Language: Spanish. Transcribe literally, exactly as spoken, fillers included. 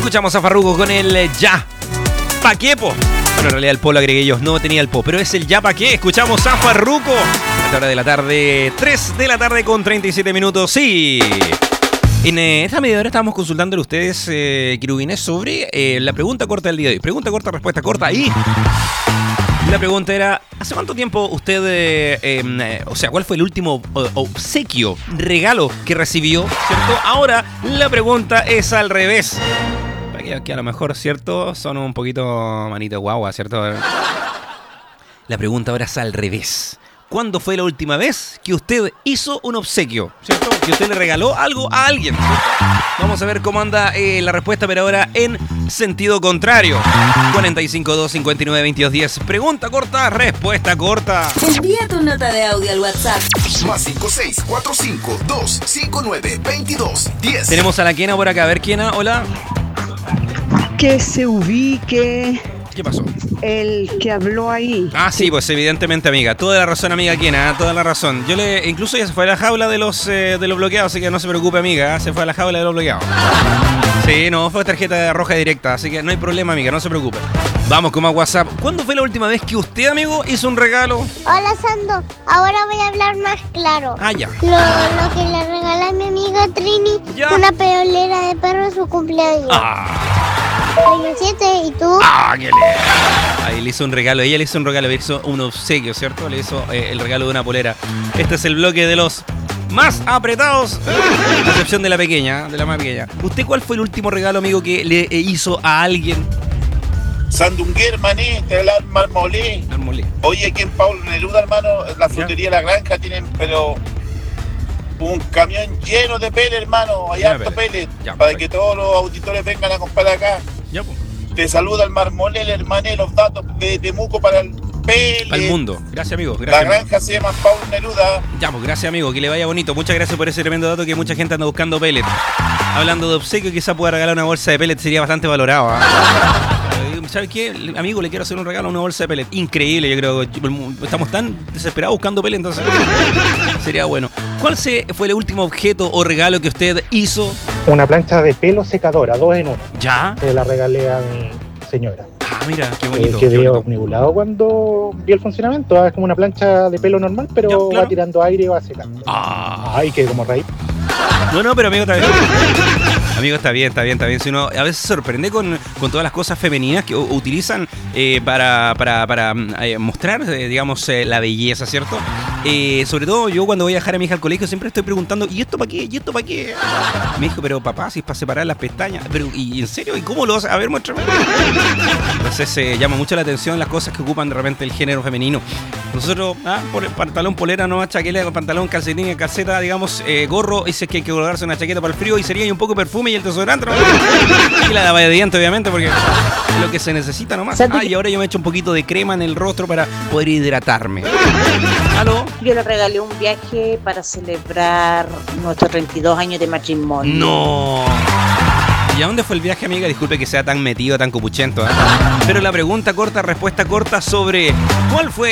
Escuchamos a Farruko con el ya. ¿Pa' qué, po? Bueno, en realidad el po lo agregué yo, no tenía el po, pero es el ya pa' qué. Escuchamos a Farruko a esta hora de la tarde, tres de la tarde con treinta y siete minutos. Sí. En eh, esta media hora estábamos consultándole a ustedes, eh, querubines, sobre eh, la pregunta corta del día de hoy. Pregunta corta, respuesta corta. Y la pregunta era, ¿hace cuánto tiempo usted, eh, eh, o sea, cuál fue el último obsequio, regalo que recibió, ¿cierto? Ahora la pregunta es al revés. Que, que a lo mejor, ¿cierto? Son un poquito manito guagua, ¿cierto? La pregunta ahora es al revés. ¿Cuándo fue la última vez que usted hizo un obsequio? ¿Cierto? Que usted le regaló algo a alguien, ¿cierto? Vamos a ver cómo anda eh, la respuesta, pero ahora en sentido contrario. cuatro cinco dos, cinco nueve, veintidós diez. Pregunta corta, respuesta corta. Envía tu nota de audio al WhatsApp. Más cinco seis cuatro cinco dos cinco nueve veintidós diez. Tenemos a la Kena por acá. A ver, Kena, hola. Que se ubique. ¿Qué pasó? El que habló ahí. Ah, sí, pues evidentemente, amiga. Toda la razón, amiga Kena, ¿eh? Toda la razón. Yo le, incluso ya se fue a la jaula de los eh, de los bloqueados, así que no se preocupe, amiga. ¿eh? Se fue a la jaula de los bloqueados. Sí, no, fue tarjeta roja directa, así que no hay problema, amiga, no se preocupe. Vamos con más WhatsApp. ¿Cuándo fue la última vez que usted, amigo, hizo un regalo? Hola, Sando. Ahora voy a hablar más claro. Ah, ya. Lo, lo que le regalé a mi amiga Trini, ¿Ya? Una peolera de perro en su cumpleaños. Ah. veintisiete, ¿y tú? Ah, qué le... Ahí le hizo un regalo, ella le hizo un regalo, le hizo un obsequio, ¿cierto? Le hizo eh, el regalo de una polera. Este es el bloque de los más apretados, a excepción de la pequeña, de la más pequeña. ¿Usted cuál fue el último regalo, amigo, que le eh, hizo a alguien? Sandunguer, mané, Telar Marmolé. Marmolé. Oye, aquí en Pablo Neruda, hermano, la frutería La Granja tienen, pero un camión lleno de pele, hermano. Hay Lleno de harto pele. pele, Ya, para perfecto. que todos los auditores vengan a comprar acá. Ya, pues. Te saluda el Marmolé, el hermané, los datos de Temuco para el pele. Al mundo. Gracias, amigo. La Gracias, amigo. Granja se llama Pablo Neruda. Ya, pues gracias, amigo. Que le vaya bonito. Muchas gracias por ese tremendo dato que mucha gente anda buscando pellet. Hablando de obsequio, quizá pueda regalar una bolsa de pellet, sería bastante valorado. ¿eh? ¿Sabes qué? Amigo, le quiero hacer un regalo, una bolsa de pellet. Increíble, yo creo. Estamos tan desesperados buscando pellet, entonces sería bueno. ¿Cuál se fue el último objeto o regalo que usted hizo? Una plancha de pelo secadora, dos en uno. ¿Ya? Se la regalé a mi señora. Ah, mira, qué Eh, bonito. qué quedé bonito. omnibulado cuando vi el funcionamiento. Es como una plancha de pelo normal, pero Ya, claro. va tirando aire y va secando. Ah. Ay, que como raíz. No, no, pero amigo, está bien. Amigo, está bien, está bien, está bien. Si uno a veces se sorprende con, con todas las cosas femeninas que u- utilizan eh, para, para, para eh, mostrar, eh, digamos, eh, la belleza, ¿cierto? Eh, sobre todo yo cuando voy a dejar a mi hija al colegio siempre estoy preguntando, ¿y esto para qué? ¿Y esto para qué? Me dijo, pero papá, si es para separar las pestañas. Pero, ¿y en serio? ¿Y cómo lo hace? A ver, muéstrame. Entonces eh, llama mucho la atención las cosas que ocupan de repente el género femenino. Nosotros, ah, por pantalón, polera, no chaqueta, con pantalón, calcetín, calceta, digamos, eh, gorro, y si es que hay que colgarse una chaqueta para el frío y sería y un poco de perfume y el desodorante, ¿no? Y la lava de dientes, obviamente, porque es lo que se necesita nomás. Ah, y ahora yo me he hecho un poquito de crema en el rostro para poder hidratarme. ¿Aló? Yo le regalé un viaje para celebrar nuestros treinta y dos años de matrimonio. No. ¿Y a dónde fue el viaje, amiga? Disculpe que sea tan metido, tan copuchento, ¿eh? Pero la pregunta corta, respuesta corta sobre ¿cuál fue